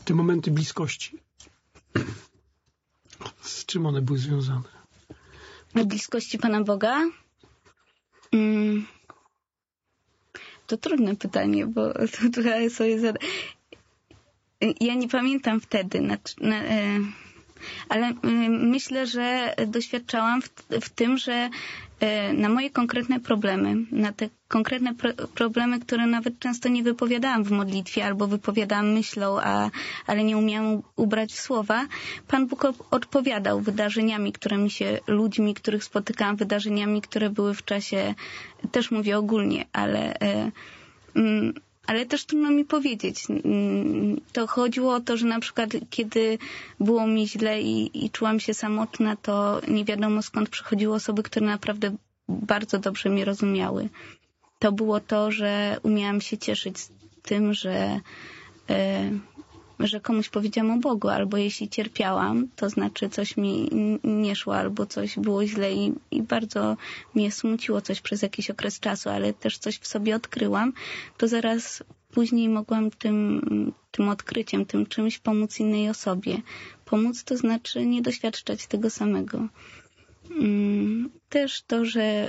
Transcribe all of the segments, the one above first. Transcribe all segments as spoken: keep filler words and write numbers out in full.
te momenty bliskości. Z czym one były związane? Bliskości Pana Boga? Mm. To trudne pytanie, bo to trochę sobie zada... Ja nie pamiętam wtedy, na, na, ale myślę, że doświadczałam w, w tym, że na moje konkretne problemy, na te konkretne pro, problemy, które nawet często nie wypowiadałam w modlitwie albo wypowiadałam myślą, a, ale nie umiałam ubrać w słowa, Pan Bóg odpowiadał wydarzeniami, które mi się, ludźmi, których spotykałam, wydarzeniami, które były w czasie, też mówię ogólnie, ale... Mm, Ale też trudno mi powiedzieć. To chodziło o to, że na przykład kiedy było mi źle i, i czułam się samotna, to nie wiadomo skąd przychodziły osoby, które naprawdę bardzo dobrze mnie rozumiały. To było to, że umiałam się cieszyć z tym, że, y, że komuś powiedziałam o Bogu, albo jeśli cierpiałam, to znaczy coś mi nie szło, albo coś było źle i, i bardzo mnie smuciło coś przez jakiś okres czasu, ale też coś w sobie odkryłam, to zaraz później mogłam tym, tym odkryciem, tym czymś pomóc innej osobie. Pomóc to znaczy nie doświadczać tego samego. Też to, że,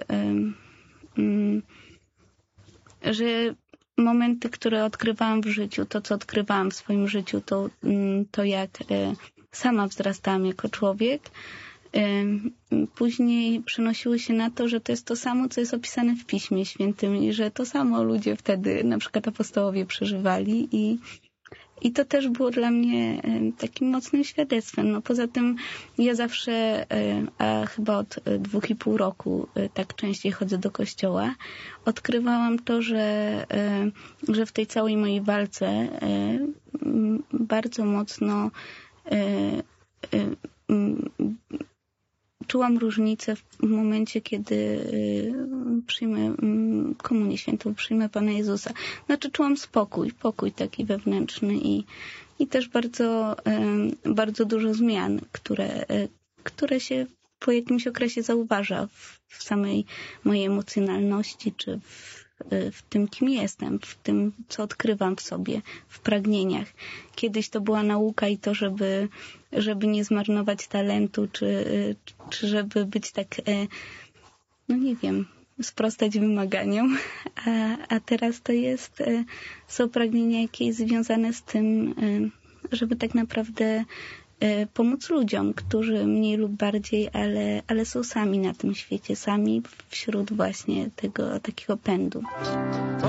że momenty, które odkrywałam w życiu, to co odkrywałam w swoim życiu, to, to jak sama wzrastałam jako człowiek, później przenosiły się na to, że to jest to samo, co jest opisane w Piśmie Świętym i że to samo ludzie wtedy, na przykład apostołowie, przeżywali i, i to też było dla mnie takim mocnym świadectwem. No poza tym ja zawsze, a chyba od dwóch i pół roku tak częściej chodzę do kościoła, odkrywałam to, że, że w tej całej mojej walce bardzo mocno czułam różnicę w momencie, kiedy przyjmę Komunię Świętą, przyjmę Pana Jezusa. Znaczy czułam spokój, pokój taki wewnętrzny i, i też bardzo, bardzo dużo zmian, które, które się po jakimś okresie zauważa w, w samej mojej emocjonalności, czy w, w tym, kim jestem, w tym, co odkrywam w sobie, w pragnieniach. Kiedyś to była nauka i to, żeby, żeby nie zmarnować talentu, czy, czy żeby być tak, no nie wiem, sprostać wymaganiom, a, a teraz to jest, są pragnienia jakieś związane z tym, żeby tak naprawdę pomóc ludziom, którzy mniej lub bardziej, ale, ale są sami na tym świecie, sami wśród właśnie tego takiego pędu.